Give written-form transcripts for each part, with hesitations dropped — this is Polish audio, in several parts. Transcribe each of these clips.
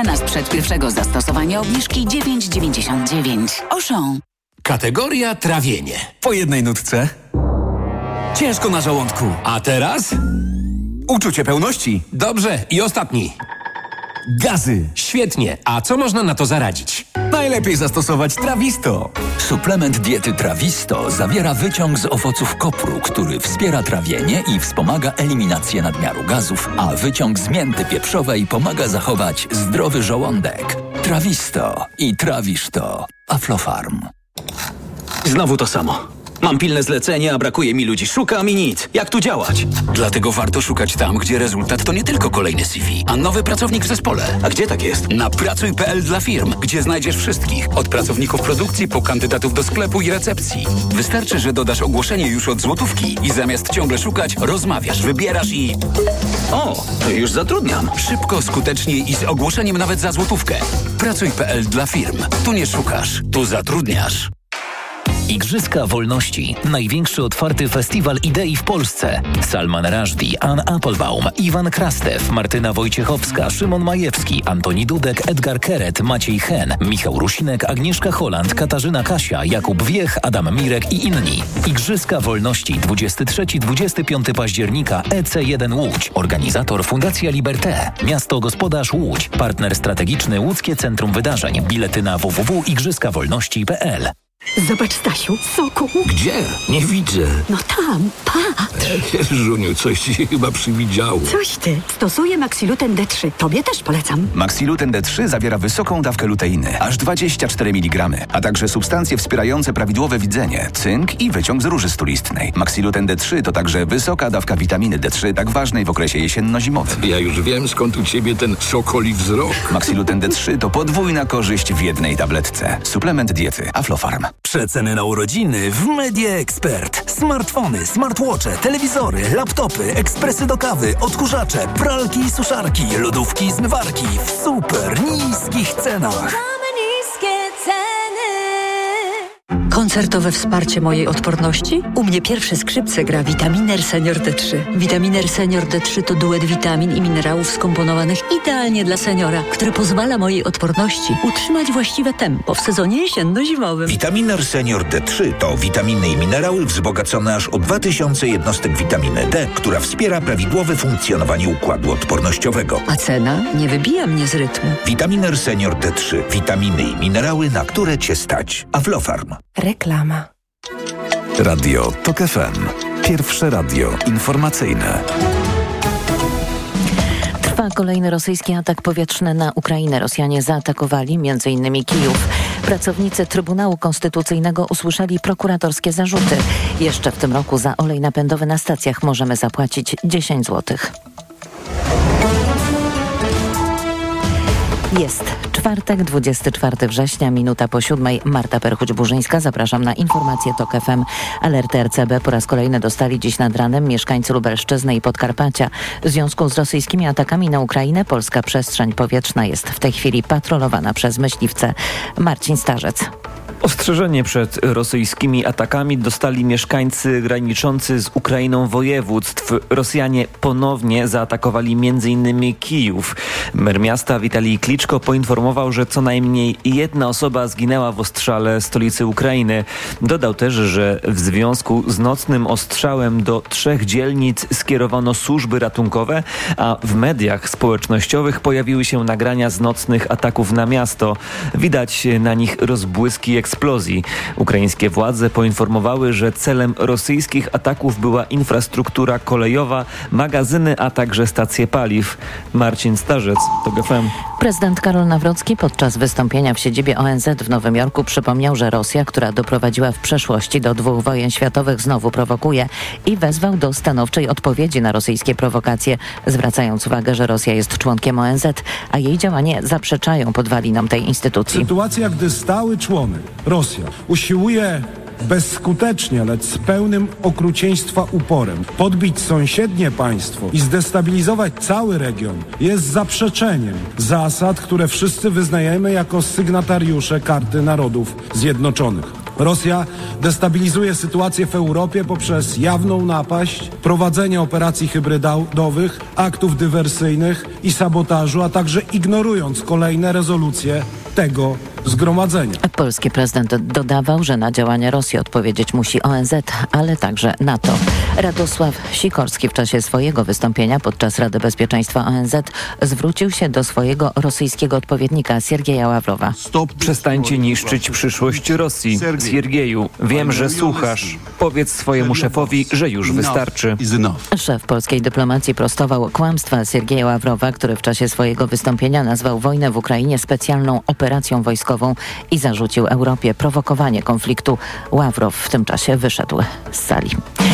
Cena sprzed pierwszego zastosowania obniżki 9,99. Auchan. Kategoria trawienie. Po jednej nutce. Ciężko na żołądku. A teraz? Uczucie pełności. Dobrze, i ostatni. Gazy. Świetnie. A co można na to zaradzić? Najlepiej zastosować Trawisto. Suplement diety Trawisto zawiera wyciąg z owoców kopru, który wspiera trawienie i wspomaga eliminację nadmiaru gazów, a wyciąg z mięty pieprzowej pomaga zachować zdrowy żołądek. Trawisto i trawisz to. Aflofarm. Znowu to samo. Mam pilne zlecenie, a brakuje mi ludzi. Szukam i nic. Jak tu działać? Dlatego warto szukać tam, gdzie rezultat to nie tylko kolejny CV, a nowy pracownik w zespole. A gdzie tak jest? Na pracuj.pl dla firm, gdzie znajdziesz wszystkich. Od pracowników produkcji po kandydatów do sklepu i recepcji. Wystarczy, że dodasz ogłoszenie już od złotówki i zamiast ciągle szukać, rozmawiasz, wybierasz i... O, już zatrudniam. Szybko, skutecznie i z ogłoszeniem nawet za złotówkę. Pracuj.pl dla firm. Tu nie szukasz, tu zatrudniasz. Igrzyska Wolności. Największy otwarty festiwal idei w Polsce. Salman Rushdie, Ann Applebaum, Iwan Krastew, Martyna Wojciechowska, Szymon Majewski, Antoni Dudek, Edgar Keret, Maciej Hen, Michał Rusinek, Agnieszka Holland, Katarzyna Kasia, Jakub Wiech, Adam Mirek i inni. Igrzyska Wolności 23-25 października EC1 Łódź. Organizator Fundacja Liberté. Miasto Gospodarz Łódź. Partner strategiczny Łódzkie Centrum Wydarzeń. Bilety na www.igrzyskawolności.pl. Zobacz, Stasiu, soku. Gdzie? Nie widzę. No tam, patrz. Żuniu, coś ci chyba przywidziało. Coś ty. Stosuję Maxiluten D3. Tobie też polecam. Maxiluten D3 zawiera wysoką dawkę luteiny, aż 24 mg, a także substancje wspierające prawidłowe widzenie, cynk i wyciąg z róży stulistnej. Maxiluten D3 to także wysoka dawka witaminy D3, tak ważnej w okresie jesienno-zimowym. Ja już wiem, skąd u ciebie ten sokoli wzrok. Maxiluten D3 to podwójna korzyść w jednej tabletce. Suplement diety Aflofarm. Przeceny na urodziny w Media Expert. Smartfony, smartwatche, telewizory, laptopy, ekspresy do kawy, odkurzacze, pralki i suszarki, lodówki i zmywarki w super niskich cenach. Koncertowe wsparcie mojej odporności? U mnie pierwsze skrzypce gra Vitaminer Senior D3. Vitaminer Senior D3 to duet witamin i minerałów skomponowanych idealnie dla seniora, który pozwala mojej odporności utrzymać właściwe tempo w sezonie jesienno-zimowym. Vitaminer Senior D3 to witaminy i minerały wzbogacone aż o 2000 jednostek witaminy D, która wspiera prawidłowe funkcjonowanie układu odpornościowego. A cena nie wybija mnie z rytmu. Vitaminer Senior D3. Witaminy i minerały, na które Cię stać. Aflofarm. Reklama. Radio TOK FM. Pierwsze radio informacyjne. Trwa kolejny rosyjski atak powietrzny na Ukrainę. Rosjanie zaatakowali m.in. Kijów. Pracownicy Trybunału Konstytucyjnego usłyszeli prokuratorskie zarzuty. Jeszcze w tym roku za olej napędowy na stacjach możemy zapłacić 10 zł. Jest czwartek, 24 września, minuta po 7. Marta Perchuć-Burzyńska. Zapraszam na informacje TOK FM. Alerty RCB po raz kolejny dostali dziś nad ranem mieszkańcy Lubelszczyzny i Podkarpacia. W związku z rosyjskimi atakami na Ukrainę polska przestrzeń powietrzna jest w tej chwili patrolowana przez myśliwce. Marcin Starzec. Ostrzeżenie przed rosyjskimi atakami dostali mieszkańcy graniczący z Ukrainą województw. Rosjanie ponownie zaatakowali m.in. Kijów. Mer miasta Witalij Kliczko poinformował, że co najmniej jedna osoba zginęła w ostrzale stolicy Ukrainy. Dodał też, że w związku z nocnym ostrzałem do 3 dzielnic skierowano służby ratunkowe, a w mediach społecznościowych pojawiły się nagrania z nocnych ataków na miasto. Widać na nich rozbłyski eksplozji. Ukraińskie władze poinformowały, że celem rosyjskich ataków była infrastruktura kolejowa, magazyny, a także stacje paliw. Marcin Starzec, TOK FM. Prezydent Karol Nawrocki podczas wystąpienia w siedzibie ONZ w Nowym Jorku przypomniał, że Rosja, która doprowadziła w przeszłości do 2 wojen światowych, znowu prowokuje i wezwał do stanowczej odpowiedzi na rosyjskie prowokacje, zwracając uwagę, że Rosja jest członkiem ONZ, a jej działania zaprzeczają podwalinom tej instytucji. Sytuacja, gdy stały członek Rosja usiłuje bezskutecznie, lecz z pełnym okrucieństwa uporem podbić sąsiednie państwo i zdestabilizować cały region, jest zaprzeczeniem zasad, które wszyscy wyznajemy jako sygnatariusze Karty Narodów Zjednoczonych. Rosja destabilizuje sytuację w Europie poprzez jawną napaść, prowadzenie operacji hybrydowych, aktów dywersyjnych i sabotażu, a także ignorując kolejne rezolucje tego zgromadzenia. Polski prezydent dodawał, że na działania Rosji odpowiedzieć musi ONZ, ale także NATO. Radosław Sikorski w czasie swojego wystąpienia podczas Rady Bezpieczeństwa ONZ zwrócił się do swojego rosyjskiego odpowiednika Siergieja Ławrowa. Przestańcie niszczyć przyszłość Rosji. Siergieju, wiem, że słuchasz. Powiedz swojemu szefowi, że już wystarczy. Szef polskiej dyplomacji prostował kłamstwa Siergieja Ławrowa, który w czasie swojego wystąpienia nazwał wojnę w Ukrainie specjalną operacją wojskową i zarzucił Europie prowokowanie konfliktu. Ławrow w tym czasie wyszedł z sali.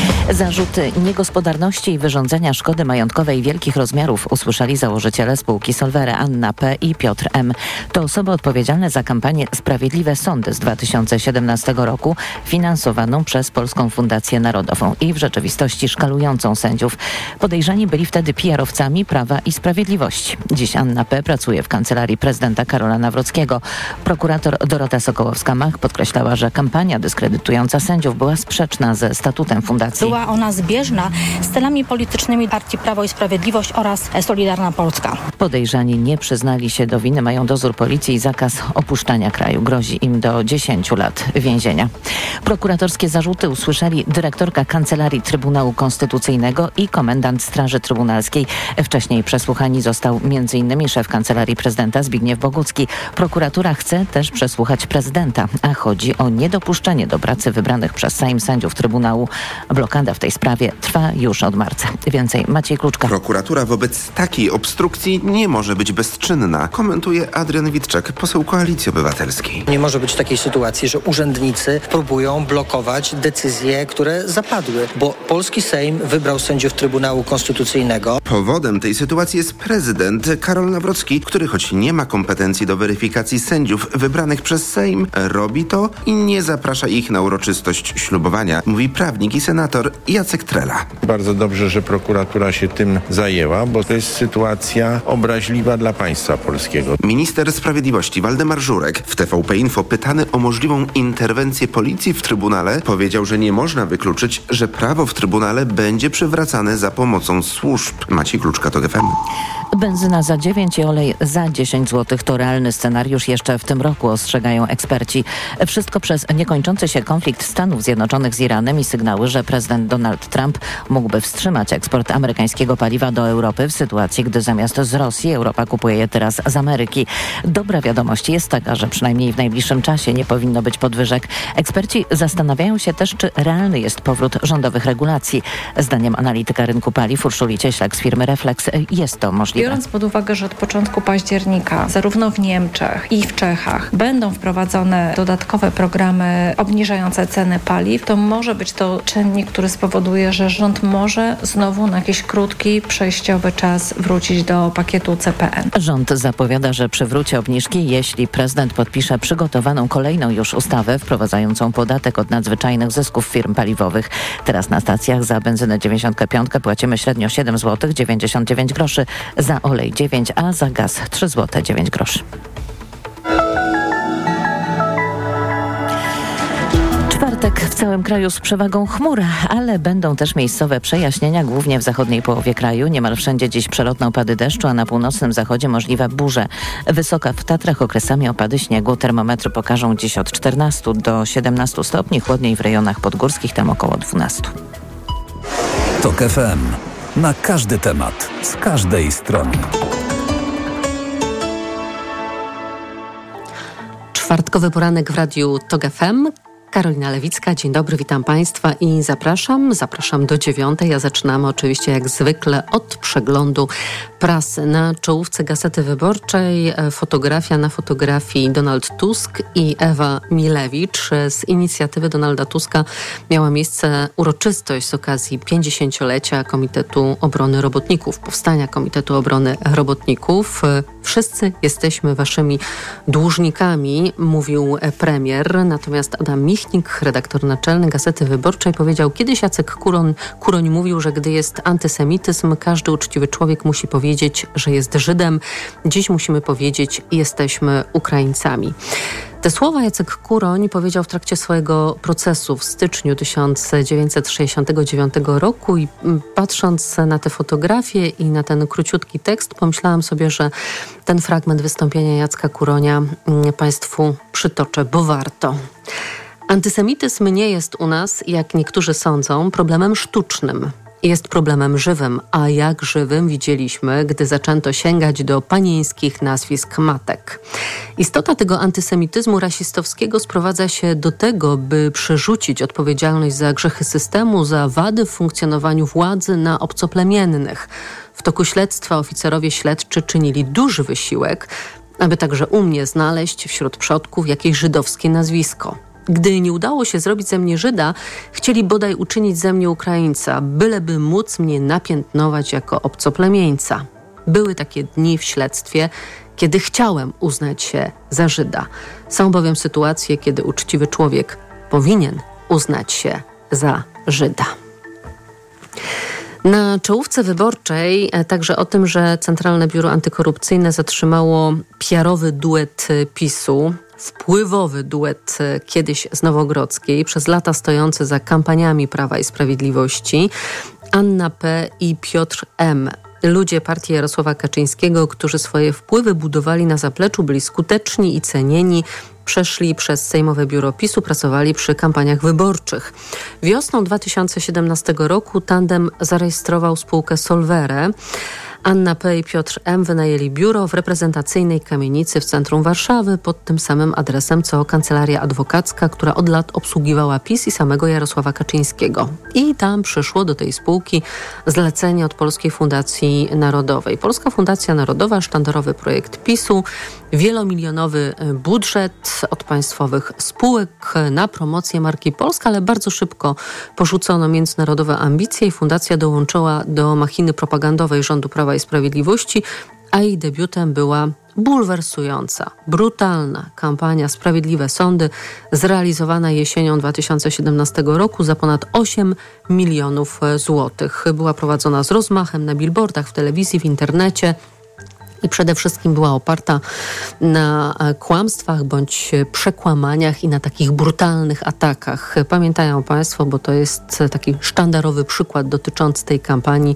Zarzuty niegospodarności i wyrządzenia szkody majątkowej wielkich rozmiarów usłyszeli założyciele spółki Solvere Anna P. i Piotr M. To osoby odpowiedzialne za kampanię Sprawiedliwe Sądy z 2017 roku, finansowaną przez Polską Fundację Narodową i w rzeczywistości szkalującą sędziów. Podejrzani byli wtedy PR-owcami Prawa i Sprawiedliwości. Dziś Anna P. pracuje w kancelarii prezydenta Karola Nawrockiego. Prokurator Dorota Sokołowska-Mach podkreślała, że kampania dyskredytująca sędziów była sprzeczna ze statutem fundacji. Była ona zbieżna z celami politycznymi Partii Prawo i Sprawiedliwość oraz Solidarna Polska. Podejrzani nie przyznali się do winy, mają dozór policji i zakaz opuszczania kraju. Grozi im do 10 lat więzienia. Prokuratorskie zarzuty usłyszeli dyrektorka Kancelarii Trybunału Konstytucyjnego i komendant Straży Trybunalskiej. Wcześniej przesłuchani został m.in. szef Kancelarii Prezydenta Zbigniew Bogucki. Prokuratura chce też przesłuchać prezydenta, a chodzi o niedopuszczenie do pracy wybranych przez Sejm sędziów Trybunału. Blokada w tej sprawie trwa już od marca. Więcej Maciej Kluczka. Prokuratura wobec takiej obstrukcji nie może być bezczynna, komentuje Adrian Witczak, poseł Koalicji Obywatelskiej. Nie może być takiej sytuacji, że urzędnicy próbują blokować decyzje, które zapadły, bo polski Sejm wybrał sędziów Trybunału Konstytucyjnego. Powodem tej sytuacji jest prezydent Karol Nawrocki, który choć nie ma kompetencji do weryfikacji sędziów wybranych przez Sejm, robi to i nie zaprasza ich na uroczystość ślubowania, mówi prawnik i senator Jacek Trela. Bardzo dobrze, że prokuratura się tym zajęła, bo to jest sytuacja obraźliwa dla państwa polskiego. Minister Sprawiedliwości Waldemar Żurek w TVP Info pytany o możliwą interwencję policji w Trybunale powiedział, że nie można wykluczyć, że prawo w Trybunale będzie przywracane za pomocą służb. Maciej Kluczka, TOK FM. Benzyna za 9 i olej za 10 zł to realny scenariusz jeszcze w tym roku, ostrzegają eksperci. Wszystko przez niekończący się konflikt Stanów Zjednoczonych z Iranem i sygnały, że prezydent Donald Trump mógłby wstrzymać eksport amerykańskiego paliwa do Europy w sytuacji, gdy zamiast z Rosji Europa kupuje je teraz z Ameryki. Dobra wiadomość jest taka, że przynajmniej w najbliższym czasie nie powinno być podwyżek. Eksperci zastanawiają się też, czy realny jest powrót rządowych regulacji. Zdaniem analityka rynku paliw Urszuli Cieślak z firmy Reflex jest to możliwe. Biorąc pod uwagę, że od początku października zarówno w Niemczech i w Czechach będą wprowadzone dodatkowe programy obniżające ceny paliw, to może być to czynnik, który spowoduje, że rząd może znowu na jakiś krótki, przejściowy czas wrócić do pakietu CPN. Rząd zapowiada, że przywróci obniżki, jeśli prezydent podpisze przygotowaną kolejną już ustawę wprowadzającą podatek od nadzwyczajnych zysków firm paliwowych. Teraz na stacjach za benzynę 95 płacimy średnio 7 zł 99 groszy, za olej 9, a za gaz 3 zł 9 groszy. Czwartek w całym kraju z przewagą chmur, ale będą też miejscowe przejaśnienia, głównie w zachodniej połowie kraju. Niemal wszędzie dziś przelotne opady deszczu, a na północnym zachodzie możliwe burze. Wysoka w Tatrach okresami opady śniegu. Termometry pokażą dziś od 14 do 17 stopni, chłodniej w rejonach podgórskich, tam około 12. TOK FM. Na każdy temat, z każdej strony. Czwartkowy poranek w radiu TOK FM. Karolina Lewicka, dzień dobry, witam Państwa i zapraszam do 9. Ja zaczynamy oczywiście jak zwykle od przeglądu prasy. Na czołówce Gazety Wyborczej fotografia na fotografii Donald Tusk i Ewa Milewicz. Z inicjatywy Donalda Tuska miała miejsce uroczystość z okazji 50-lecia Komitetu Obrony Robotników, powstania Komitetu Obrony Robotników. Wszyscy jesteśmy waszymi dłużnikami, mówił premier, natomiast Adam Michnik, redaktor naczelny Gazety Wyborczej, powiedział: kiedyś Jacek Kuroń mówił, że gdy jest antysemityzm, każdy uczciwy człowiek musi powiedzieć, że jest Żydem. Dziś musimy powiedzieć: jesteśmy Ukraińcami. Te słowa Jacek Kuroń powiedział w trakcie swojego procesu w styczniu 1969 roku i patrząc na te fotografie i na ten króciutki tekst, pomyślałam sobie, że ten fragment wystąpienia Jacka Kuronia Państwu przytoczę, bo warto. Antysemityzm nie jest u nas, jak niektórzy sądzą, problemem sztucznym. Jest problemem żywym, a jak żywym widzieliśmy, gdy zaczęto sięgać do panieńskich nazwisk matek. Istota tego antysemityzmu rasistowskiego sprowadza się do tego, by przerzucić odpowiedzialność za grzechy systemu, za wady w funkcjonowaniu władzy na obcoplemiennych. W toku śledztwa oficerowie śledczy czynili duży wysiłek, aby także u mnie znaleźć wśród przodków jakieś żydowskie nazwisko. Gdy nie udało się zrobić ze mnie Żyda, chcieli bodaj uczynić ze mnie Ukraińca, byleby móc mnie napiętnować jako obcoplemieńca. Były takie dni w śledztwie, kiedy chciałem uznać się za Żyda. Są bowiem sytuacje, kiedy uczciwy człowiek powinien uznać się za Żyda. Na czołówce wyborczej także o tym, że Centralne Biuro Antykorupcyjne zatrzymało PR-owy duet PiS-u, wpływowy duet kiedyś z Nowogrodzkiej, przez lata stojący za kampaniami Prawa i Sprawiedliwości, Anna P. i Piotr M. Ludzie partii Jarosława Kaczyńskiego, którzy swoje wpływy budowali na zapleczu, byli skuteczni i cenieni, przeszli przez Sejmowe Biuro PiS-u, pracowali przy kampaniach wyborczych. Wiosną 2017 roku tandem zarejestrował spółkę Solvere. Anna P. i Piotr M. wynajęli biuro w reprezentacyjnej kamienicy w centrum Warszawy pod tym samym adresem co kancelaria adwokacka, która od lat obsługiwała PiS i samego Jarosława Kaczyńskiego. I tam przyszło do tej spółki zlecenie od Polskiej Fundacji Narodowej. Polska Fundacja Narodowa, sztandarowy projekt PiS-u, wielomilionowy budżet od państwowych spółek na promocję marki Polska, ale bardzo szybko porzucono międzynarodowe ambicje i fundacja dołączyła do machiny propagandowej rządu Prawa i Sprawiedliwości, a jej debiutem była bulwersująca, brutalna kampania Sprawiedliwe Sądy, zrealizowana jesienią 2017 roku za ponad 8 milionów złotych. Była prowadzona z rozmachem na billboardach, w telewizji, w internecie. I przede wszystkim była oparta na kłamstwach bądź przekłamaniach i na takich brutalnych atakach. Pamiętają Państwo, bo to jest taki sztandarowy przykład dotyczący tej kampanii,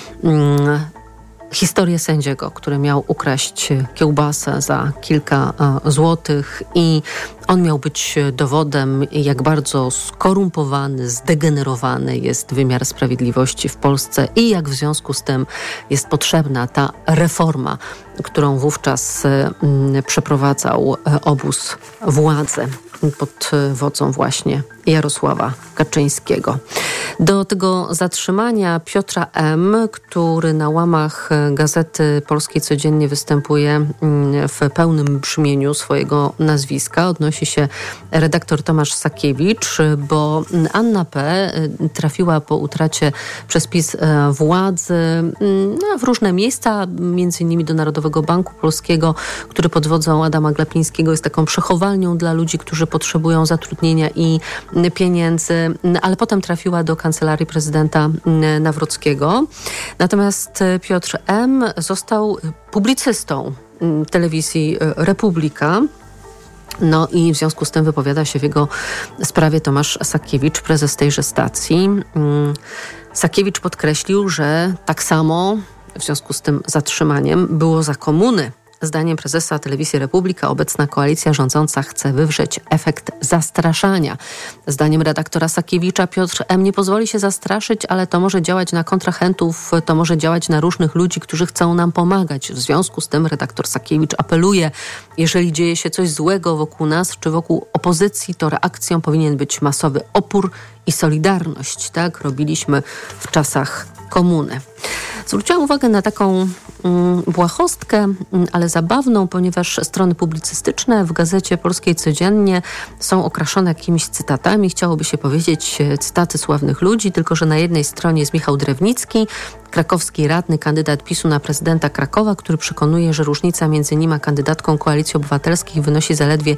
historię sędziego, który miał ukraść kiełbasę za kilka złotych i on miał być dowodem, jak bardzo skorumpowany, zdegenerowany jest wymiar sprawiedliwości w Polsce i jak w związku z tym jest potrzebna ta reforma, którą wówczas przeprowadzał obóz władzy pod wodzą właśnie Jarosława Kaczyńskiego. Do tego zatrzymania Piotra M., który na łamach Gazety Polskiej codziennie występuje w pełnym brzmieniu swojego nazwiska, odnosi się redaktor Tomasz Sakiewicz, bo Anna P. trafiła po utracie przez PiS władzy w różne miejsca, między innymi do Narodowego Banku Polskiego, który pod wodzą Adama Glapińskiego jest taką przechowalnią dla ludzi, którzy potrzebują zatrudnienia i pieniędzy, ale potem trafiła do kancelarii prezydenta Nawrockiego. Natomiast Piotr M. został publicystą telewizji Republika. No i w związku z tym wypowiada się w jego sprawie Tomasz Sakiewicz, prezes tejże stacji. Sakiewicz podkreślił, że tak samo w związku z tym zatrzymaniem było za komuny. Zdaniem prezesa Telewizji Republika obecna koalicja rządząca chce wywrzeć efekt zastraszania. Zdaniem redaktora Sakiewicza Piotr M. nie pozwoli się zastraszyć, ale to może działać na kontrahentów, to może działać na różnych ludzi, którzy chcą nam pomagać. W związku z tym redaktor Sakiewicz apeluje, jeżeli dzieje się coś złego wokół nas czy wokół opozycji, to reakcją powinien być masowy opór i solidarność. Tak robiliśmy w czasach komuny. Zwróciłam uwagę na taką błahostkę, ale zabawną, ponieważ strony publicystyczne w Gazecie Polskiej codziennie są okraszone jakimiś cytatami. Chciałoby się powiedzieć cytaty sławnych ludzi, tylko że na jednej stronie jest Michał Drewnicki, krakowski radny, kandydat PiS-u na prezydenta Krakowa, który przekonuje, że różnica między nim a kandydatką Koalicji Obywatelskiej wynosi zaledwie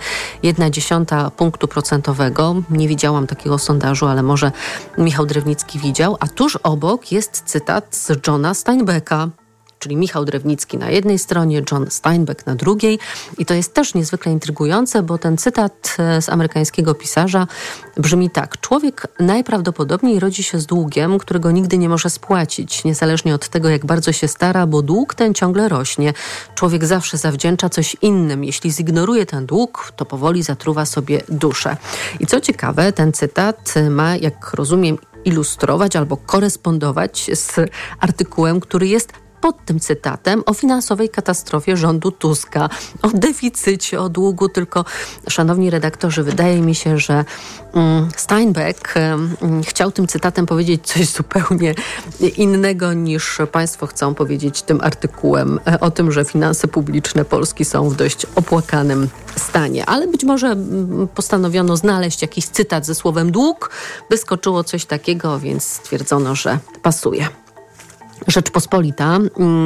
0,1 punktu procentowego. Nie widziałam takiego sondażu, ale może Michał Drewnicki widział. A tuż obok jest cytat z Johna Steinbecka, czyli Michał Drewnicki na jednej stronie, John Steinbeck na drugiej. I to jest też niezwykle intrygujące, bo ten cytat z amerykańskiego pisarza brzmi tak. Człowiek najprawdopodobniej rodzi się z długiem, którego nigdy nie może spłacić, niezależnie od tego, jak bardzo się stara, bo dług ten ciągle rośnie. Człowiek zawsze zawdzięcza coś innym. Jeśli zignoruje ten dług, to powoli zatruwa sobie duszę. I co ciekawe, ten cytat ma, jak rozumiem, ilustrować albo korespondować z artykułem, który jest pod tym cytatem o finansowej katastrofie rządu Tuska, o deficycie, o długu. Tylko, szanowni redaktorzy, wydaje mi się, że Steinbeck chciał tym cytatem powiedzieć coś zupełnie innego, niż państwo chcą powiedzieć tym artykułem o tym, że finanse publiczne Polski są w dość opłakanym stanie. Ale być może postanowiono znaleźć jakiś cytat ze słowem dług, wyskoczyło coś takiego, więc stwierdzono, że pasuje. Rzeczpospolita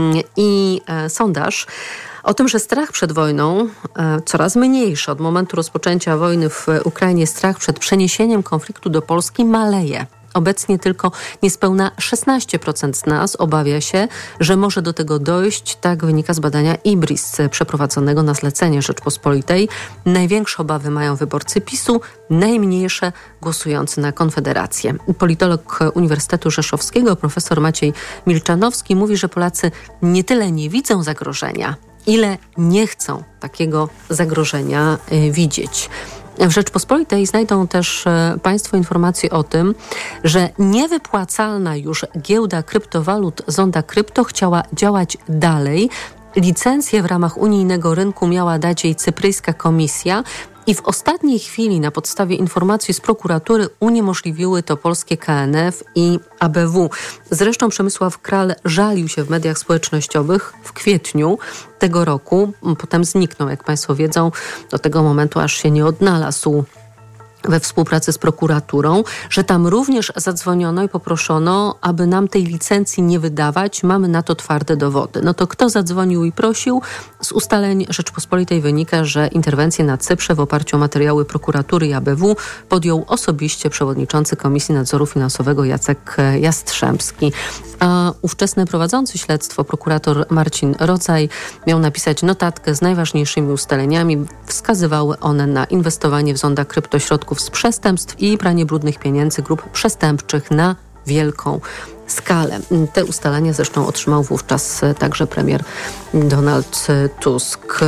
i sondaż o tym, że strach przed wojną coraz mniejszy. Od momentu rozpoczęcia wojny w Ukrainie strach przed przeniesieniem konfliktu do Polski maleje. Obecnie tylko niespełna 16% z nas obawia się, że może do tego dojść. Tak wynika z badania IBRIS przeprowadzonego na zlecenie Rzeczpospolitej. Największe obawy mają wyborcy PiS-u, najmniejsze głosujący na Konfederację. Politolog Uniwersytetu Rzeszowskiego, profesor Maciej Milczanowski, mówi, że Polacy nie tyle nie widzą zagrożenia, ile nie chcą takiego zagrożenia widzieć. W Rzeczpospolitej znajdą też państwo informacje o tym, że niewypłacalna już giełda kryptowalut Zonda Krypto chciała działać dalej. Licencję w ramach unijnego rynku miała dać jej cypryjska komisja i w ostatniej chwili na podstawie informacji z prokuratury uniemożliwiły to polskie KNF i ABW. Zresztą Przemysław Kral żalił się w mediach społecznościowych w kwietniu tego roku. Potem zniknął, jak państwo wiedzą, do tego momentu aż się nie odnalazł we współpracy z prokuraturą, że tam również zadzwoniono i poproszono, aby nam tej licencji nie wydawać. Mamy na to twarde dowody. No to kto zadzwonił i prosił? Z ustaleń Rzeczpospolitej wynika, że interwencję na Cyprze w oparciu o materiały prokuratury i ABW podjął osobiście przewodniczący Komisji Nadzoru Finansowego Jacek Jastrzębski. A ówczesny prowadzący śledztwo prokurator Marcin Rodzaj miał napisać notatkę z najważniejszymi ustaleniami. Wskazywały one na inwestowanie w Zonda Krypto środków z przestępstw i pranie brudnych pieniędzy grup przestępczych na wielką skalę. Te ustalenia zresztą otrzymał wówczas także premier Donald Tusk.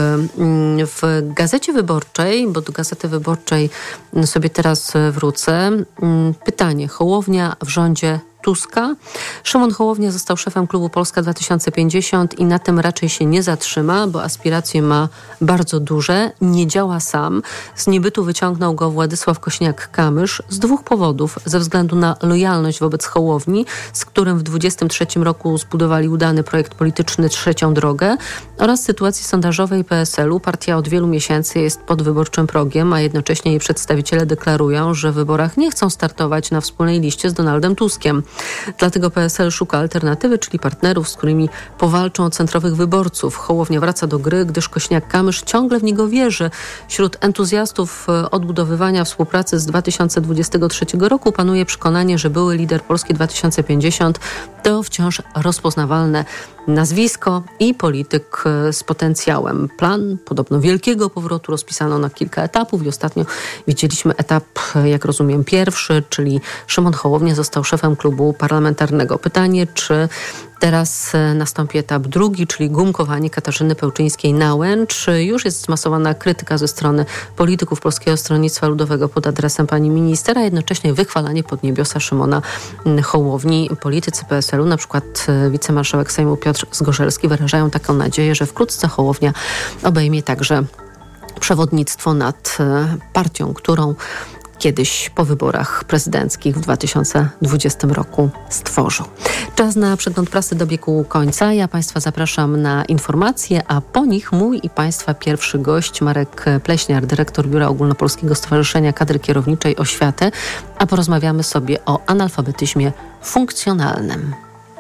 W Gazecie Wyborczej, bo do Gazety Wyborczej sobie teraz wrócę, pytanie: Hołownia w rządzie Tuska. Szymon Hołownia został szefem klubu Polska 2050 i na tym raczej się nie zatrzyma, bo aspiracje ma bardzo duże. Nie działa sam. Z niebytu wyciągnął go Władysław Kosiniak-Kamysz z dwóch powodów. Ze względu na lojalność wobec Hołowni, z którym w 2023 roku zbudowali udany projekt polityczny Trzecią Drogę, oraz sytuacji sondażowej PSL-u. Partia od wielu miesięcy jest pod wyborczym progiem, a jednocześnie jej przedstawiciele deklarują, że w wyborach nie chcą startować na wspólnej liście z Donaldem Tuskiem. Dlatego PSL szuka alternatywy, czyli partnerów, z którymi powalczą o centrowych wyborców. Hołownia wraca do gry, gdyż Kosiniak-Kamysz ciągle w niego wierzy. Wśród entuzjastów odbudowywania współpracy z 2023 roku panuje przekonanie, że były lider Polski 2050 to wciąż rozpoznawalne nazwisko i polityk z potencjałem. Plan podobno wielkiego powrotu rozpisano na kilka etapów i ostatnio widzieliśmy etap, jak rozumiem, pierwszy, czyli Szymon Hołownia został szefem klubu parlamentarnego. Pytanie, czy teraz nastąpi etap drugi, czyli gumkowanie Katarzyny Pełczyńskiej-Nałęcz. Już jest zmasowana krytyka ze strony polityków Polskiego Stronnictwa Ludowego pod adresem pani minister, a jednocześnie wychwalanie pod niebiosa Szymona Hołowni. Politycy PSL-u, na przykład wicemarszałek Sejmu Piotr Zgorzelski, wyrażają taką nadzieję, że wkrótce Hołownia obejmie także przewodnictwo nad partią, którą kiedyś po wyborach prezydenckich w 2020 roku stworzył. Czas na przegląd prasy dobiegł końca. Ja Państwa zapraszam na informacje, a po nich mój i Państwa pierwszy gość Marek Pleśniar, dyrektor Biura Ogólnopolskiego Stowarzyszenia Kadry Kierowniczej Oświaty, a porozmawiamy sobie o analfabetyzmie funkcjonalnym.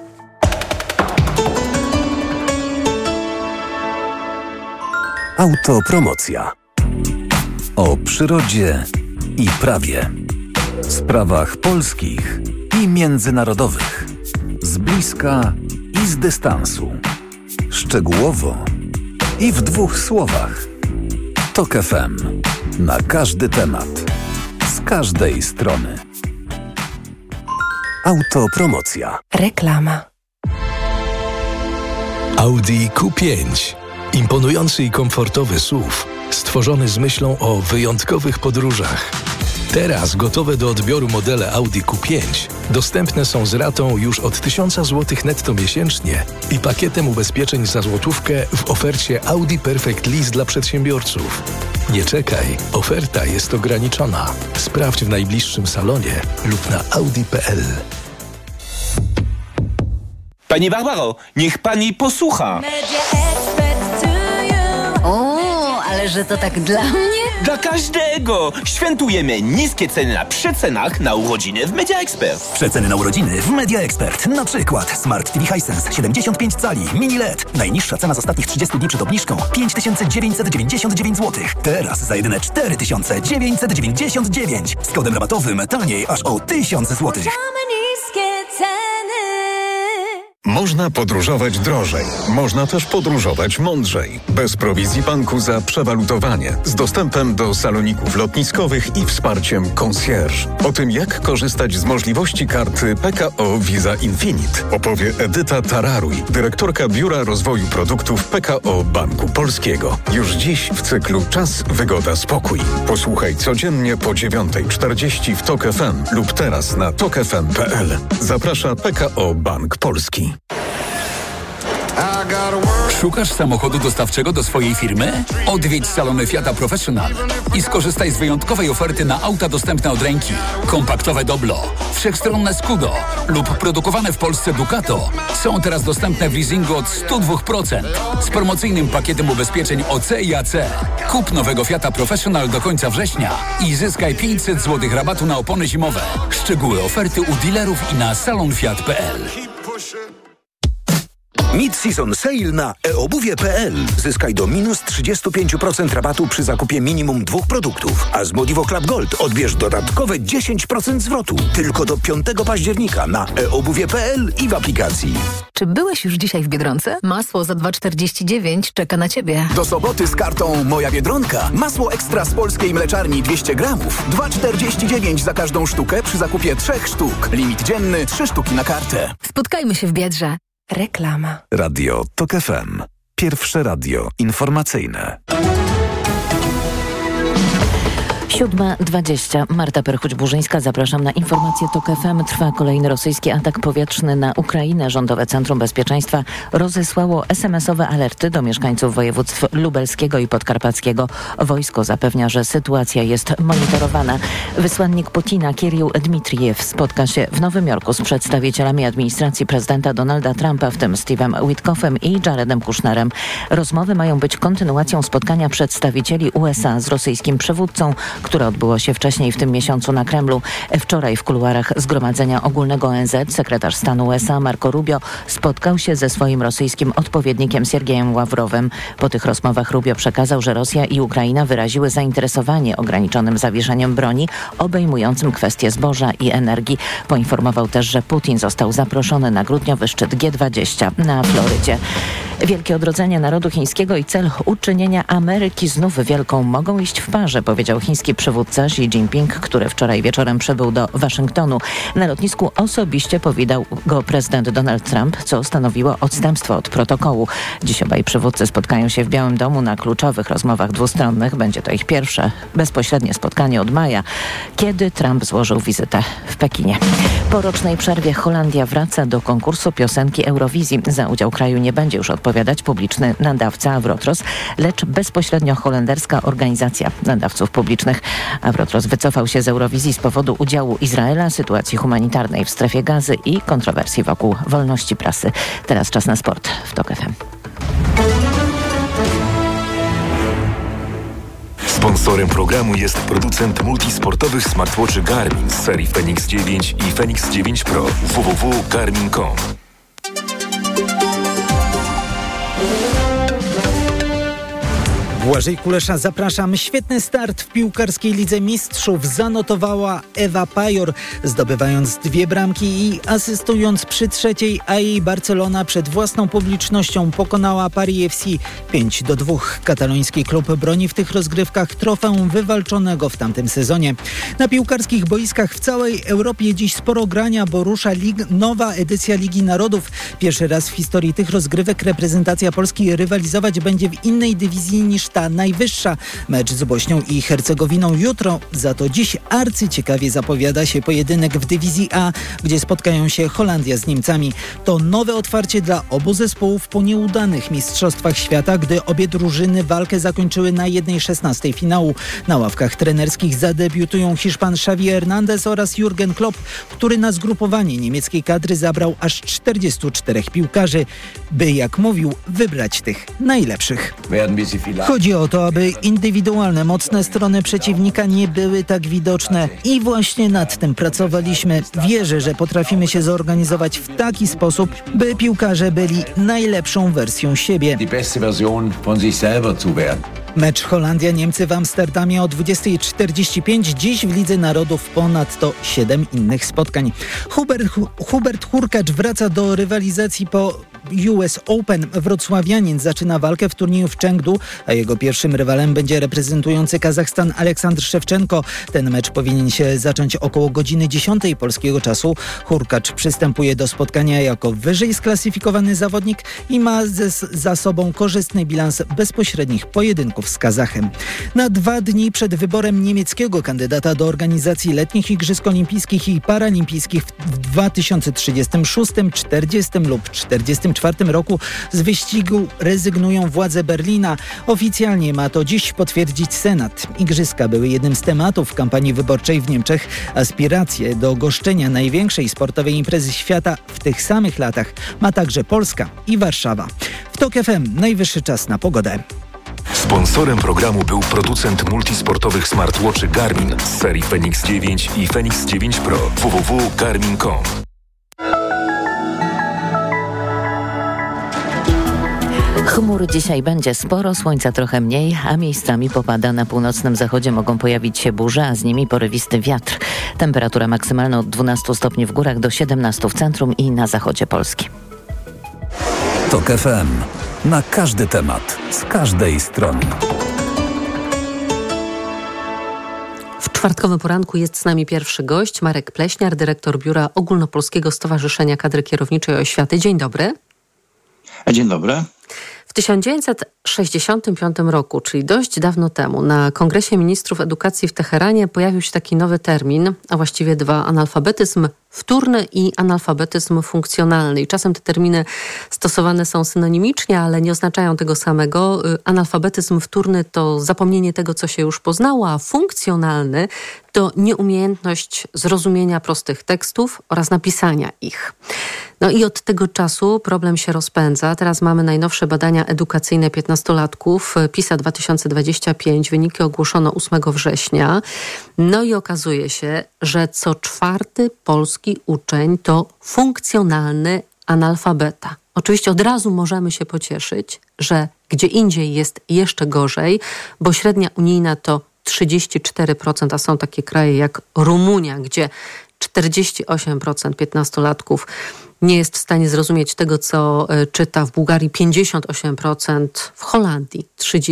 Autopromocja. O przyrodzie i prawie. Sprawach polskich i międzynarodowych. Z bliska i z dystansu. Szczegółowo i w 2 słowach. TOK FM. Na każdy temat. Z każdej strony. Autopromocja. Reklama. Audi Q5. Imponujący i komfortowy SUV, stworzony z myślą o wyjątkowych podróżach. Teraz gotowe do odbioru modele Audi Q5 dostępne są z ratą już od 1000 zł netto miesięcznie i pakietem ubezpieczeń za złotówkę w ofercie Audi Perfect Lease dla przedsiębiorców. Nie czekaj, oferta jest ograniczona. Sprawdź w najbliższym salonie lub na audi.pl. Pani Barbaro, niech pani posłucha. O, ale że to tak dla mnie? Dla każdego! Świętujemy niskie ceny na przecenach na urodziny w Media Expert. Przeceny na urodziny w Media Expert. Na przykład Smart TV Hisense 75 cali, mini LED. Najniższa cena z ostatnich 30 dni przed obniżką 5999 zł. Teraz za jedyne 4999. Z kodem rabatowym taniej aż o 1000 zł. Można podróżować drożej. Można też podróżować mądrzej. Bez prowizji banku za przewalutowanie. Z dostępem do saloników lotniskowych i wsparciem concierge. O tym, jak korzystać z możliwości karty PKO Visa Infinite, opowie Edyta Tararuj, dyrektorka Biura Rozwoju Produktów PKO Banku Polskiego. Już dziś w cyklu Czas, Wygoda, Spokój. Posłuchaj codziennie po 9:40 w TOK FM lub teraz na tokfm.pl. Zaprasza PKO Bank Polski. Szukasz samochodu dostawczego do swojej firmy? Odwiedź salony Fiata Professional i skorzystaj z wyjątkowej oferty na auta dostępne od ręki. Kompaktowe Doblo, wszechstronne Scudo lub produkowane w Polsce Ducato są teraz dostępne w leasingu od 102% z promocyjnym pakietem ubezpieczeń OC i AC. Kup nowego Fiata Professional do końca września i zyskaj 500 zł rabatu na opony zimowe. Szczegóły oferty u dealerów i na salonfiat.pl. Mid-season sale na eobuwie.pl. Zyskaj do minus 35% rabatu przy zakupie minimum 2 produktów. A z Modivo Club Gold odbierz dodatkowe 10% zwrotu. Tylko do 5 października na eobuwie.pl i w aplikacji. Czy byłeś już dzisiaj w Biedronce? Masło za 2,49 czeka na Ciebie. Do soboty z kartą Moja Biedronka. Masło ekstra z polskiej mleczarni 200 gramów. 2,49 za każdą sztukę przy zakupie 3 sztuk. Limit dzienny 3 sztuki na kartę. Spotkajmy się w Biedrze. Reklama. Radio TOK FM. Pierwsze radio informacyjne. 7:20. Marta Perchuć-Burzyńska. Zapraszam na informację TOK FM. Trwa kolejny rosyjski atak powietrzny na Ukrainę. Rządowe Centrum Bezpieczeństwa rozesłało SMS-owe alerty do mieszkańców województw lubelskiego i podkarpackiego. Wojsko zapewnia, że sytuacja jest monitorowana. Wysłannik Putina Kirill Dmitrijew spotka się w Nowym Jorku z przedstawicielami administracji prezydenta Donalda Trumpa, w tym Steve'em Witkoffem i Jaredem Kushnerem. Rozmowy mają być kontynuacją spotkania przedstawicieli USA z rosyjskim przywódcą, które odbyło się wcześniej w tym miesiącu na Kremlu. Wczoraj w kuluarach Zgromadzenia Ogólnego ONZ sekretarz stanu USA Marco Rubio spotkał się ze swoim rosyjskim odpowiednikiem Siergiejem Ławrowem. Po tych rozmowach Rubio przekazał, że Rosja i Ukraina wyraziły zainteresowanie ograniczonym zawieszeniem broni obejmującym kwestie zboża i energii. Poinformował też, że Putin został zaproszony na grudniowy szczyt G20 na Florydzie. Wielkie odrodzenie narodu chińskiego i cel uczynienia Ameryki znów wielką mogą iść w parze, powiedział chiński przywódca Xi Jinping, który wczoraj wieczorem przybył do Waszyngtonu. Na lotnisku osobiście powitał go prezydent Donald Trump, co stanowiło odstępstwo od protokołu. Dziś obaj przywódcy spotkają się w Białym Domu na kluczowych rozmowach dwustronnych. Będzie to ich pierwsze bezpośrednie spotkanie od maja, kiedy Trump złożył wizytę w Pekinie. Po rocznej przerwie Holandia wraca do konkursu piosenki Eurowizji. Za udział kraju nie będzie już odpowiadać publiczny nadawca Avrotros, lecz bezpośrednio holenderska organizacja nadawców publicznych. Avrotros wycofał się z Eurowizji z powodu udziału Izraela, sytuacji humanitarnej w strefie Gazy i kontrowersji wokół wolności prasy. Teraz czas na sport w TOK FM. Sponsorem programu jest producent multisportowych smartwatchy Garmin z serii Fenix 9 i Fenix 9 Pro. www.garmin.com. Błażej Kulesza, zapraszam. Świetny start w piłkarskiej Lidze Mistrzów zanotowała Ewa Pajor, zdobywając 2 bramki i asystując przy trzeciej, a jej Barcelona przed własną publicznością pokonała Paris FC 5-2. Kataloński klub broni w tych rozgrywkach trofeum wywalczonego w tamtym sezonie. Na piłkarskich boiskach w całej Europie dziś sporo grania, bo rusza nowa edycja Ligi Narodów. Pierwszy raz w historii tych rozgrywek reprezentacja Polski rywalizować będzie w innej dywizji niż ta najwyższa. Mecz z Bośnią i Hercegowiną jutro, za to dziś arcyciekawie zapowiada się pojedynek w dywizji A, gdzie spotkają się Holandia z Niemcami. To nowe otwarcie dla obu zespołów po nieudanych mistrzostwach świata, gdy obie drużyny walkę zakończyły na 1/16 finału. Na ławkach trenerskich zadebiutują Hiszpan Xavi Hernandez oraz Jurgen Klopp, który na zgrupowanie niemieckiej kadry zabrał aż 44 piłkarzy, by, jak mówił, wybrać tych najlepszych. Chodzi o to, aby indywidualne, mocne strony przeciwnika nie były tak widoczne i właśnie nad tym pracowaliśmy. Wierzę, że potrafimy się zorganizować w taki sposób, by piłkarze byli najlepszą wersją siebie. Mecz Holandia-Niemcy w Amsterdamie o 20:45. Dziś w Lidze Narodów ponadto 7 innych spotkań. Hubert Hurkacz wraca do rywalizacji po US Open. Wrocławianin zaczyna walkę w turnieju w Chengdu, a jego pierwszym rywalem będzie reprezentujący Kazachstan Aleksandr Szewczenko. Ten mecz powinien się zacząć około godziny 10 polskiego czasu. Hurkacz przystępuje do spotkania jako wyżej sklasyfikowany zawodnik i ma za sobą korzystny bilans bezpośrednich pojedynków z Kazachem. Na 2 dni przed wyborem niemieckiego kandydata do organizacji letnich Igrzysk Olimpijskich i Paralimpijskich w 2036, 40 lub 44 roku z wyścigu rezygnują władze Berlina. Oficjalnie ma to dziś potwierdzić Senat. Igrzyska były jednym z tematów kampanii wyborczej w Niemczech. Aspiracje do goszczenia największej sportowej imprezy świata w tych samych latach ma także Polska i Warszawa. W TOK FM najwyższy czas na pogodę. Sponsorem programu był producent multisportowych smartwatchy Garmin z serii Fenix 9 i Fenix 9 Pro. www.garmin.com. Chmur dzisiaj będzie sporo, słońca trochę mniej, a miejscami popada. Na północnym zachodzie mogą pojawić się burze, a z nimi porywisty wiatr. Temperatura maksymalna od 12 stopni w górach do 17 w centrum i na zachodzie Polski. TOK FM. Na każdy temat, z każdej strony. W czwartkowym poranku jest z nami pierwszy gość, Marek Pleśniar, dyrektor Biura Ogólnopolskiego Stowarzyszenia Kadry Kierowniczej Oświaty. Dzień dobry. Dzień dobry. W 1965 roku, czyli dość dawno temu, na Kongresie Ministrów Edukacji w Teheranie pojawił się taki nowy termin, a właściwie 2: analfabetyzm wtórny i analfabetyzm funkcjonalny. I czasem te terminy stosowane są synonimicznie, ale nie oznaczają tego samego. Analfabetyzm wtórny to zapomnienie tego, co się już poznało, a funkcjonalny to nieumiejętność zrozumienia prostych tekstów oraz napisania ich. No i od tego czasu problem się rozpędza. Teraz mamy najnowsze badania edukacyjne 15-latków, PISA 2025. Wyniki ogłoszono 8 września. No i okazuje się, że co 4. polski uczeń to funkcjonalny analfabeta. Oczywiście od razu możemy się pocieszyć, że gdzie indziej jest jeszcze gorzej, bo średnia unijna to 34%, a są takie kraje jak Rumunia, gdzie 48% 15-latków nie jest w stanie zrozumieć tego, co czyta. W Bułgarii 58%, w Holandii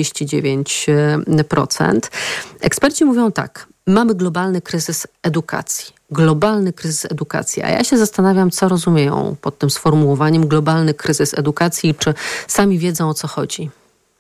39%. Eksperci mówią tak: mamy globalny kryzys edukacji. Globalny kryzys edukacji. A ja się zastanawiam, co rozumieją pod tym sformułowaniem globalny kryzys edukacji, czy sami wiedzą, o co chodzi.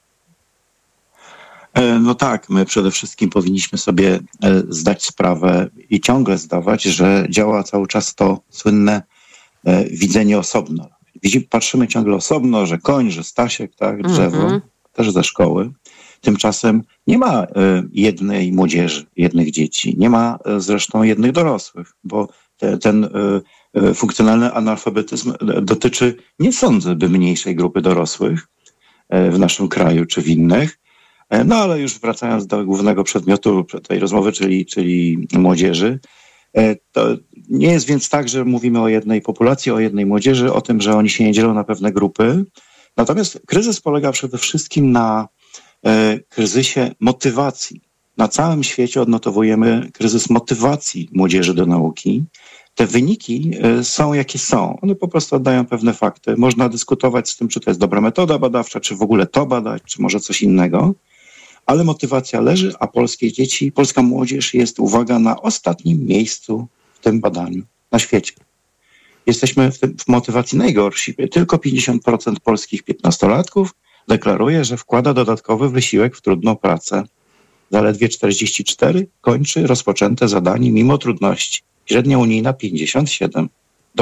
No tak, my przede wszystkim powinniśmy sobie zdać sprawę i ciągle zdawać, że działa cały czas to słynne widzenie osobno. Patrzymy ciągle osobno, że koń, że Stasiek, tak, drzewo, też ze szkoły. Tymczasem nie ma jednej młodzieży, jednych dzieci, nie ma zresztą jednych dorosłych, bo ten funkcjonalny analfabetyzm dotyczy, nie sądzę, by mniejszej grupy dorosłych w naszym kraju czy w innych. No ale już wracając do głównego przedmiotu tej rozmowy, czyli młodzieży, to nie jest więc tak, że mówimy o jednej populacji, o jednej młodzieży, o tym, że oni się nie dzielą na pewne grupy. Natomiast kryzys polega przede wszystkim na kryzysie motywacji. Na całym świecie odnotowujemy kryzys motywacji młodzieży do nauki. Te wyniki są jakie są. One po prostu oddają pewne fakty. Można dyskutować z tym, czy to jest dobra metoda badawcza, czy w ogóle to badać, czy może coś innego. Ale motywacja leży, a polskie dzieci, polska młodzież jest, uwaga, na ostatnim miejscu w tym badaniu na świecie. Jesteśmy w motywacji najgorsi. Tylko 50% polskich 15-latków deklaruje, że wkłada dodatkowy wysiłek w trudną pracę. Zaledwie 44 kończy rozpoczęte zadanie mimo trudności. Średnia unijna 57.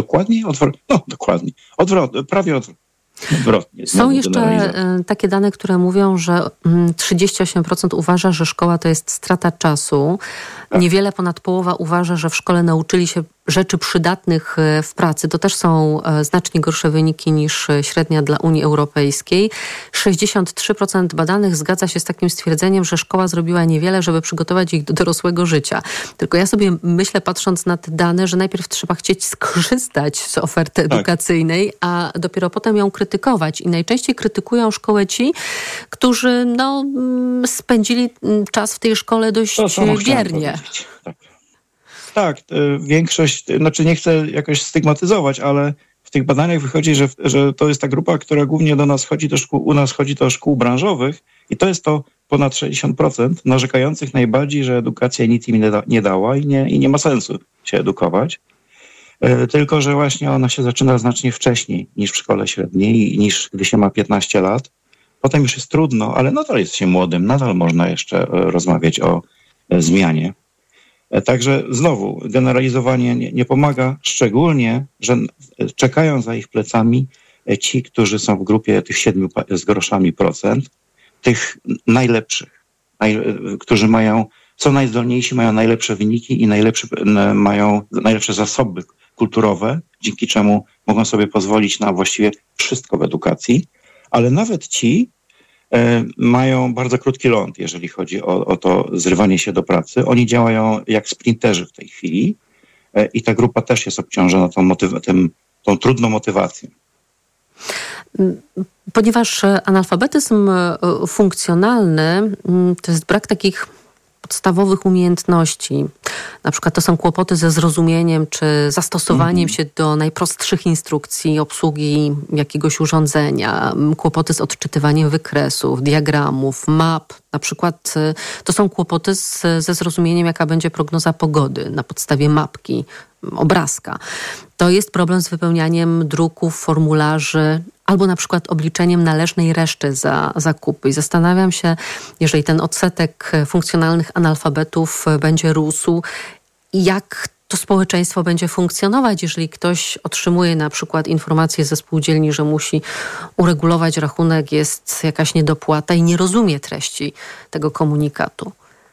Prawie odwrotnie. Są jeszcze takie dane, które mówią, że 38% uważa, że szkoła to jest strata czasu. Tak. Niewiele ponad połowa uważa, że w szkole nauczyli się rzeczy przydatnych w pracy. To też są znacznie gorsze wyniki niż średnia dla Unii Europejskiej. 63% badanych zgadza się z takim stwierdzeniem, że szkoła zrobiła niewiele, żeby przygotować ich do dorosłego życia. Tylko ja sobie myślę, patrząc na te dane, że najpierw trzeba chcieć skorzystać z oferty edukacyjnej, a dopiero potem ją krytykować. I najczęściej krytykują szkołę ci, którzy spędzili czas w tej szkole dość biernie. Tak, większość, nie chcę jakoś stygmatyzować, ale w tych badaniach wychodzi, że to jest ta grupa, która głównie do nas chodzi, u nas chodzi do szkół branżowych i to jest to ponad 60% narzekających najbardziej, że edukacja nic im nie dała i nie ma sensu się edukować. Tylko że właśnie ona się zaczyna znacznie wcześniej niż w szkole średniej, niż gdy się ma 15 lat. Potem już jest trudno, ale nadal jest się młodym, nadal można jeszcze rozmawiać o zmianie. Także znowu generalizowanie nie pomaga, szczególnie, że czekają za ich plecami ci, którzy są w grupie tych 7 z groszami procent, tych najlepszych, którzy są najzdolniejsi, mają najlepsze wyniki i mają najlepsze zasoby kulturowe, dzięki czemu mogą sobie pozwolić na właściwie wszystko w edukacji, ale nawet ci mają bardzo krótki ląd, jeżeli chodzi o to zrywanie się do pracy. Oni działają jak sprinterzy w tej chwili i ta grupa też jest obciążona tą trudną motywacją. Ponieważ analfabetyzm funkcjonalny to jest brak takich podstawowych umiejętności. Na przykład to są kłopoty ze zrozumieniem czy zastosowaniem się do najprostszych instrukcji obsługi jakiegoś urządzenia, kłopoty z odczytywaniem wykresów, diagramów, map. Na przykład to są kłopoty ze zrozumieniem, jaka będzie prognoza pogody na podstawie mapki, obrazka. To jest problem z wypełnianiem druków, formularzy, albo na przykład obliczeniem należnej reszty za zakupy. I zastanawiam się, jeżeli ten odsetek funkcjonalnych analfabetów będzie rósł, jak to społeczeństwo będzie funkcjonować, jeżeli ktoś otrzymuje na przykład informację ze spółdzielni, że musi uregulować rachunek, jest jakaś niedopłata i nie rozumie treści tego komunikatu.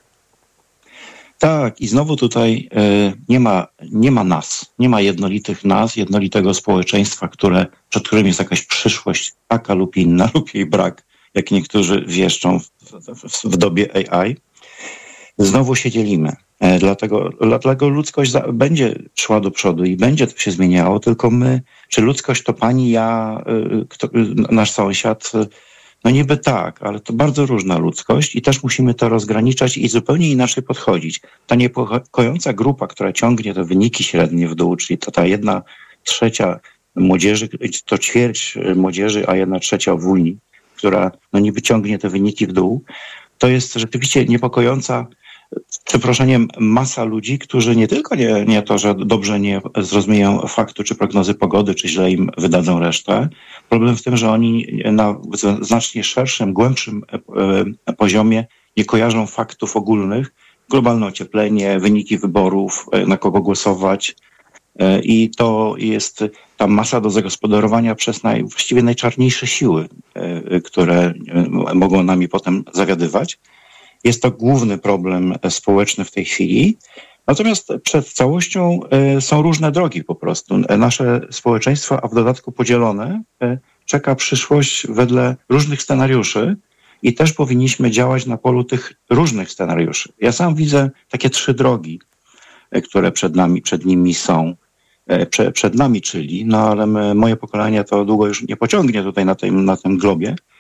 Tak, i znowu tutaj nie ma nas, nie ma jednolitych nas, jednolitego społeczeństwa, przed którym jest jakaś przyszłość taka lub inna, lub jej brak, jak niektórzy wieszczą w dobie AI. Znowu się dzielimy. Dlatego ludzkość będzie szła do przodu i będzie to się zmieniało, tylko my, czy ludzkość to pani, ja, nasz sąsiad, no niby tak, ale to bardzo różna ludzkość i też musimy to rozgraniczać i zupełnie inaczej podchodzić. Ta niepokojąca grupa, która ciągnie te wyniki średnie w dół, czyli to ta 1/3 młodzieży, to ćwierć młodzieży, a 1/3 w Unii, która niby ciągnie te wyniki w dół, to jest rzeczywiście niepokojąca, z przeproszeniem, masa ludzi, którzy nie tylko nie to, że dobrze nie zrozumieją faktu czy prognozy pogody, czy źle im wydadzą resztę. Problem w tym, że oni na znacznie szerszym, głębszym poziomie nie kojarzą faktów ogólnych, globalne ocieplenie, wyniki wyborów, na kogo głosować. I to jest ta masa do zagospodarowania przez właściwie najczarniejsze siły, które mogą nami potem zawiadywać. Jest to główny problem społeczny w tej chwili. Natomiast przed całością są różne drogi po prostu. Nasze społeczeństwo, a w dodatku podzielone, czeka przyszłość wedle różnych scenariuszy i też powinniśmy działać na polu tych różnych scenariuszy. Ja sam widzę takie 3 drogi, które przed nimi są. Przed nami, czyli, ale moje pokolenie to długo już nie pociągnie tutaj na tym globie,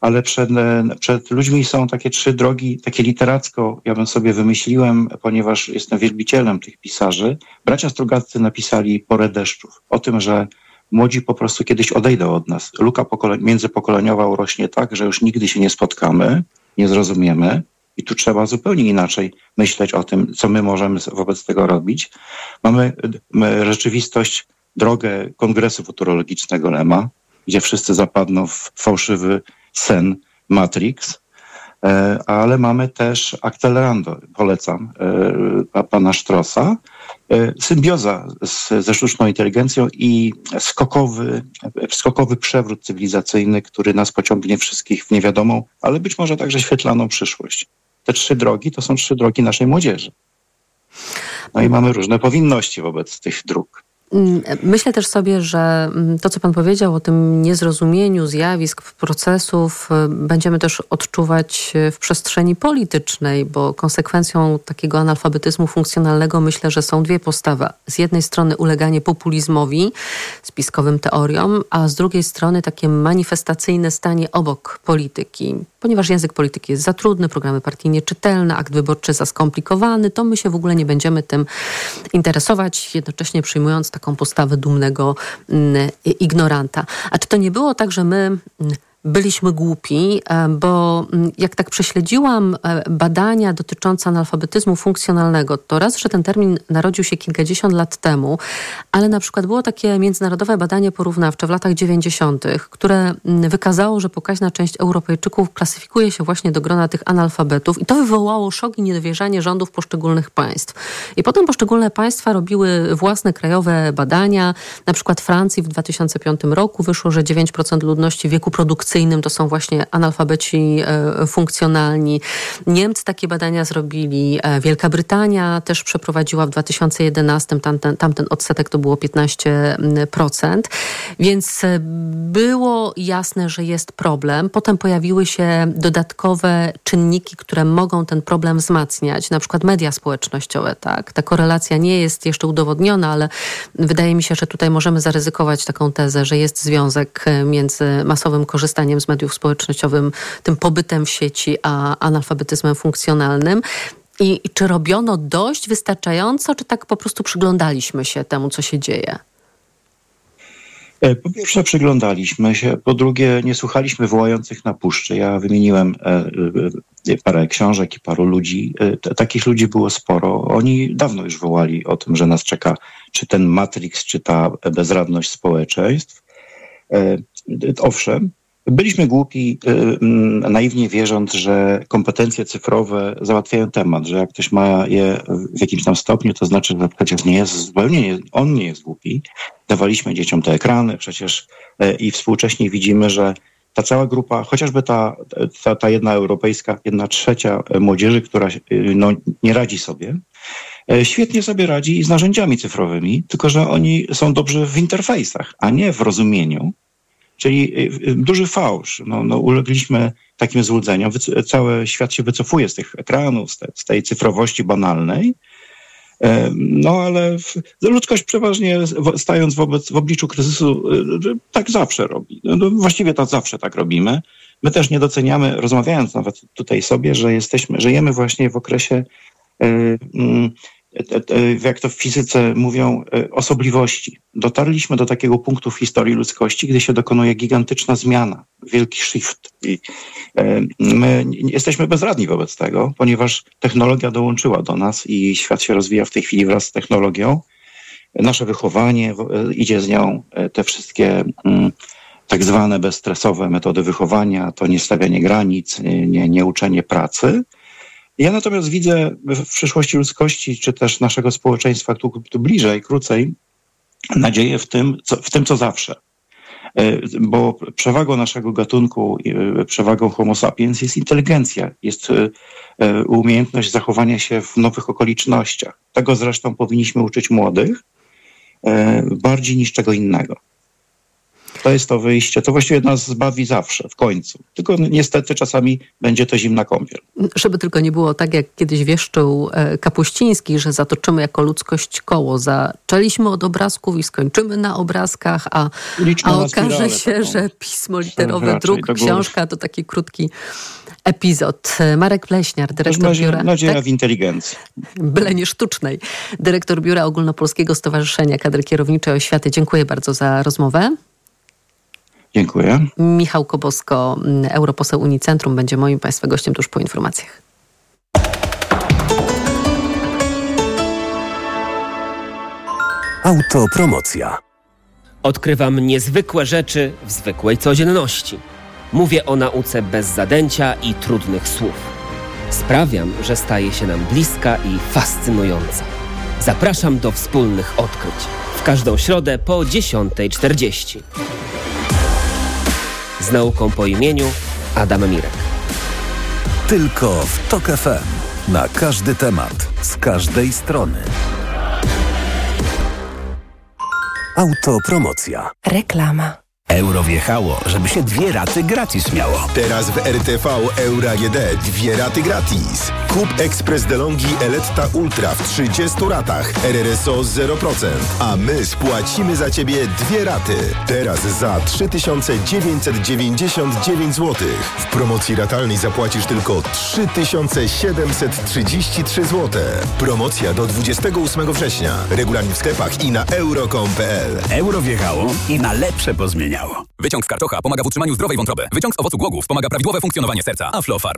ale przed ludźmi są takie 3 drogi, takie literacko, ja bym sobie wymyśliłem, ponieważ jestem wielbicielem tych pisarzy. Bracia Strugatscy napisali Porę deszczów, o tym, że młodzi po prostu kiedyś odejdą od nas. Luka międzypokoleniowa urośnie tak, że już nigdy się nie spotkamy, nie zrozumiemy i tu trzeba zupełnie inaczej myśleć o tym, co my możemy wobec tego robić. Mamy rzeczywistość, drogę kongresu futurologicznego Lema, gdzie wszyscy zapadną w fałszywy sen Matrix, ale mamy też Accelerando, polecam, pana Sztrosa, symbioza ze sztuczną inteligencją i skokowy przewrót cywilizacyjny, który nas pociągnie wszystkich w niewiadomą, ale być może także świetlaną przyszłość. Te 3 drogi to są 3 drogi naszej młodzieży. No i mamy różne powinności wobec tych dróg. Myślę też sobie, że to, co pan powiedział o tym niezrozumieniu zjawisk, procesów, będziemy też odczuwać w przestrzeni politycznej, bo konsekwencją takiego analfabetyzmu funkcjonalnego myślę, że są 2 postawy. Z jednej strony uleganie populizmowi, spiskowym teoriom, a z drugiej strony takie manifestacyjne stanie obok polityki. Ponieważ język polityki jest za trudny, programy partyjnie czytelne, akt wyborczy za skomplikowany, to my się w ogóle nie będziemy tym interesować, jednocześnie przyjmując taką postawę dumnego ignoranta. A czy to nie było tak, że my byliśmy głupi, bo jak tak prześledziłam badania dotyczące analfabetyzmu funkcjonalnego, to raz, że ten termin narodził się kilkadziesiąt lat temu, ale na przykład było takie międzynarodowe badanie porównawcze w latach 90., które wykazało, że pokaźna część Europejczyków klasyfikuje się właśnie do grona tych analfabetów i to wywołało szok i niedowierzanie rządów poszczególnych państw. I potem poszczególne państwa robiły własne krajowe badania. Na przykład w Francji w 2005 roku wyszło, że 9% ludności w wieku produkcyjnym to są właśnie analfabeci funkcjonalni. Niemcy takie badania zrobili. Wielka Brytania też przeprowadziła w 2011. Tamten odsetek to było 15%. Więc było jasne, że jest problem. Potem pojawiły się dodatkowe czynniki, które mogą ten problem wzmacniać. Na przykład media społecznościowe. Tak? Ta korelacja nie jest jeszcze udowodniona, ale wydaje mi się, że tutaj możemy zaryzykować taką tezę, że jest związek między masowym korzystaniem z mediów społecznościowym, tym pobytem w sieci, a analfabetyzmem funkcjonalnym. I czy robiono dość wystarczająco, czy tak po prostu przyglądaliśmy się temu, co się dzieje? Po pierwsze przyglądaliśmy się, po drugie nie słuchaliśmy wołających na puszczy. Ja wymieniłem parę książek i paru ludzi. Takich ludzi było sporo. Oni dawno już wołali o tym, że nas czeka czy ten Matrix, czy ta bezradność społeczeństw. Owszem, byliśmy głupi, naiwnie wierząc, że kompetencje cyfrowe załatwiają temat, że jak ktoś ma je w jakimś tam stopniu, to znaczy, że przecież nie jest, zupełnie on nie jest głupi. Dawaliśmy dzieciom te ekrany przecież i współcześnie widzimy, że ta cała grupa, chociażby ta jedna europejska, 1/3 młodzieży, która nie radzi sobie, świetnie sobie radzi z narzędziami cyfrowymi, tylko że oni są dobrzy w interfejsach, a nie w rozumieniu. Czyli duży fałsz. Ulegliśmy takim złudzeniom. Cały świat się wycofuje z tych ekranów, z tej cyfrowości banalnej. Ale ludzkość przeważnie stając w obliczu kryzysu tak zawsze robi. Właściwie to zawsze tak robimy. My też nie doceniamy, rozmawiając nawet tutaj sobie, że żyjemy właśnie w okresie jak to w fizyce mówią, osobliwości. Dotarliśmy do takiego punktu w historii ludzkości, gdy się dokonuje gigantyczna zmiana, wielki shift. I my jesteśmy bezradni wobec tego, ponieważ technologia dołączyła do nas i świat się rozwija w tej chwili wraz z technologią. Nasze wychowanie idzie z nią, te wszystkie tak zwane bezstresowe metody wychowania, to nie stawianie granic, nie uczenie pracy. Ja natomiast widzę w przyszłości ludzkości, czy też naszego społeczeństwa tu bliżej, krócej, nadzieję w tym, co zawsze. Bo przewagą naszego gatunku, przewagą homo sapiens jest inteligencja, jest umiejętność zachowania się w nowych okolicznościach. Tego zresztą powinniśmy uczyć młodych bardziej niż czego innego. to jest to wyjście. To właściwie nas zbawi zawsze, w końcu. Tylko niestety czasami będzie to zimna kąpiel. Żeby tylko nie było tak, jak kiedyś wieszczył Kapuściński, że zatoczymy jako ludzkość koło. Zaczęliśmy od obrazków i skończymy na obrazkach, a okaże się, że pismo literowe, druk, książka to taki krótki epizod. Marek Pleśniar, dyrektor biura... Nadzieja w inteligencji. Byle nie sztucznej. Dyrektor Biura Ogólnopolskiego Stowarzyszenia Kadry Kierowniczej Oświaty. Dziękuję bardzo za rozmowę. Dziękuję. Michał Kobosko, europoseł Unicentrum, będzie moim Państwa gościem tuż po informacjach. Autopromocja. Odkrywam niezwykłe rzeczy w zwykłej codzienności. Mówię o nauce bez zadęcia i trudnych słów. Sprawiam, że staje się nam bliska i fascynująca. Zapraszam do wspólnych odkryć. W każdą środę po 10:40. Z nauką po imieniu Adam Mirek. Tylko w TOK FM. Na każdy temat, z każdej strony. Autopromocja. Reklama. Euro wjechało, żeby się 2 raty gratis miało. Teraz w RTV Euro AGD 2 raty gratis. Kup Express DeLonghi Eletta Ultra w 30 ratach. RRSO 0%. A my spłacimy za Ciebie 2 raty. Teraz za 3999 zł. W promocji ratalnej zapłacisz tylko 3733 zł. Promocja do 28 września. Regulamin w sklepach i na euro.com.pl. Euro wjechało i na lepsze pozmieniało. Wyciąg z karczocha pomaga w utrzymaniu zdrowej wątroby. Wyciąg z owocu głogów pomaga prawidłowe funkcjonowanie serca. Aflofarm.